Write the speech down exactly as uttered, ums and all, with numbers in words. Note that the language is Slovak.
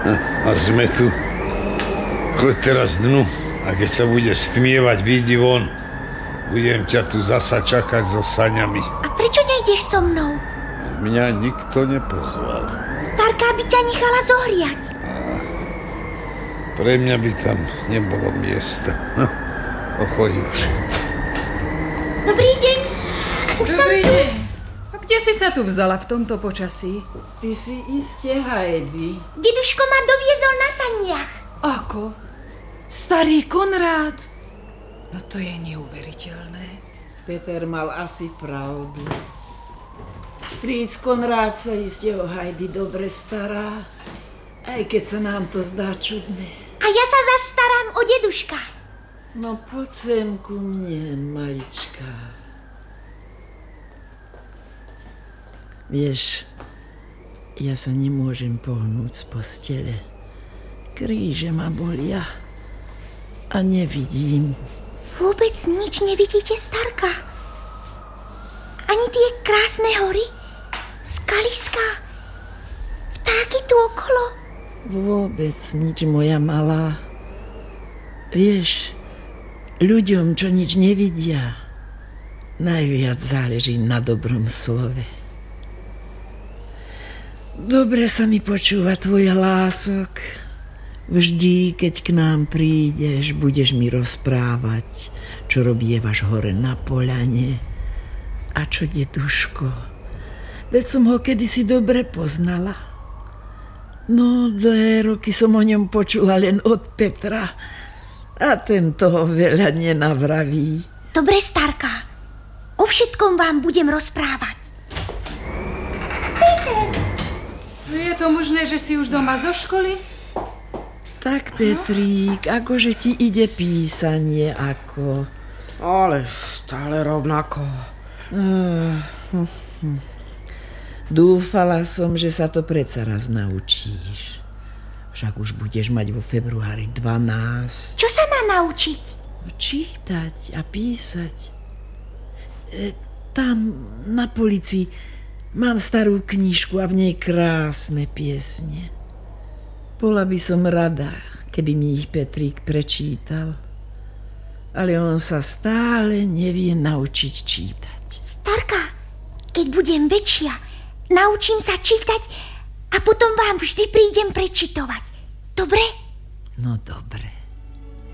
A sme tu. Choď teraz dnu a keď sa bude stmievať, vyjdi von. Budem ťa tu zasa čakať so saňami. A prečo nejdeš so mnou? Mňa nikto nepozval. Starka by ťa nechala zohriať. A pre mňa by tam nebolo miesta. No, ochoď už. Dobrý deň. Už Dobrý deň. A kde si sa tu vzala v tomto počasí? Ty si iste Heidi. Deduško ma doviezol na saniach. Ako? Starý Konrád? No to je neuveriteľné. Peter mal asi pravdu. Stríc Konrád sa iste o Heidi dobre stará, aj keď sa nám to zdá čudné. A ja sa zastarám o deduška. No poď sem ku mne, malička. Vieš, ja sa nemôžem pohnúť z postele. Kríže ma bolia a nevidím. Vôbec nič nevidíte, starka? Ani tie krásne hory? Skaliská? Vtáky tu okolo? Vôbec nič, moja malá. Vieš, ľuďom, čo nič nevidia, najviac záleží na dobrom slove. Dobre sa mi počúva tvoj hlások. Vždy, keď k nám prídeš, budeš mi rozprávať, čo robievaš hore na poľane. A čo deduško? Veď som ho kedysi dobre poznala. No, dlhé roky som o ňom počula len od Petra. A ten toho veľa nenavraví. Dobre, starka. O všetkom vám budem rozprávať. Peter! Je to možné, že si už doma zo školy? Tak, Petrík, akože ti ide písanie, ako... Ale stále rovnako. Uh, hm, hm. Dúfala som, že sa to predsa raz naučíš. Však už budeš mať vo februári dvanásť. Čo sa má naučiť? Čítať a písať. E, tam na polici mám starú knižku a v nej krásne piesne. Bola by som rada, keby mi ich Petrík prečítal. Ale on sa stále nevie naučiť čítať. Starka, keď budem väčšia, naučím sa čítať a potom vám vždy prídem prečitovať. Dobre? No dobre.